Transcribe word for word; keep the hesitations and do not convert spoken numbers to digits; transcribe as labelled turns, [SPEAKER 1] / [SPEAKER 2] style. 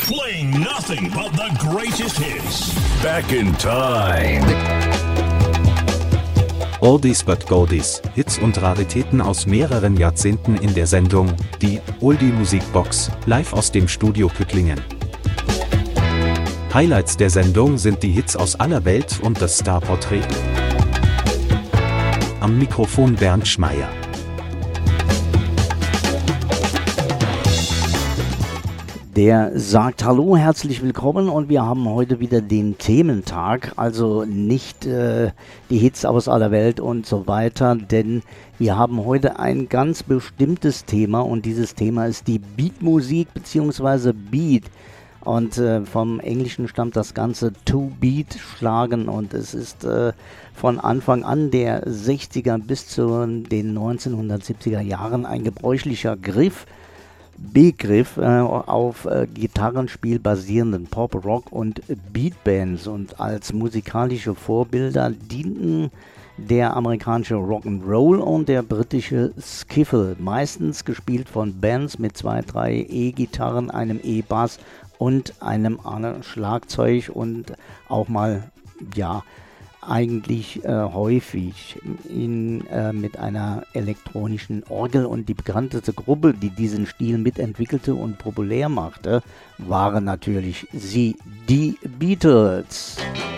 [SPEAKER 1] Playing nothing but the greatest hits. Back in time.
[SPEAKER 2] Oldies but Goldies, Hits und Raritäten aus mehreren Jahrzehnten in der Sendung, die Oldie Musikbox, live aus dem Studio Püttlingen. Highlights der Sendung sind die Hits aus aller Welt und das Starporträt. Am Mikrofon Bernd Schmeier.
[SPEAKER 3] Der sagt Hallo, herzlich willkommen, und wir haben heute wieder den Thementag, also nicht äh, die Hits aus aller Welt und so weiter, denn wir haben heute ein ganz bestimmtes Thema, und dieses Thema ist die Beatmusik bzw. Beat, und äh, vom Englischen stammt das Ganze to beat, schlagen, und es ist äh, von Anfang an der sechziger bis zu den neunzehnhundertsiebziger Jahren ein gebräuchlicher Griff, Begriff äh, auf äh, Gitarrenspiel basierenden Pop, Rock und Beatbands, und als musikalische Vorbilder dienten der amerikanische Rock'n'Roll und der britische Skiffle, meistens gespielt von Bands mit zwei, drei E-Gitarren, einem E-Bass und einem äh, Schlagzeug und auch mal, ja, eigentlich äh, häufig in, äh, mit einer elektronischen Orgel, und die bekannteste Gruppe, die diesen Stil mitentwickelte und populär machte, waren natürlich sie, die Beatles.